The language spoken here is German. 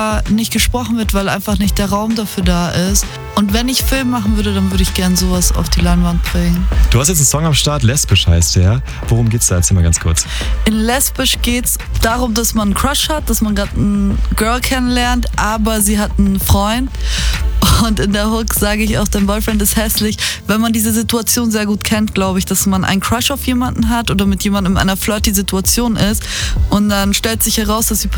nicht gesprochen wird, weil einfach nicht der Raum dafür da ist. Und wenn ich Film machen würde, dann würde ich gern sowas auf die Leinwand bringen. Du hast jetzt einen Song am Start, Lesbisch heißt der. Worum geht's da? Erzähl mal ganz kurz. In Lesbisch geht's darum, dass man einen Crush hat, dass man gerade ein Girl kennenlernt, aber sie hat einen Freund. Und in der Hook sage ich auch, dein Boyfriend ist hässlich. Wenn man diese Situation sehr gut kennt, glaube ich, dass man einen Crush auf jemanden hat oder mit jemandem in einer flirty Situation ist. Und dann stellt sich heraus, dass die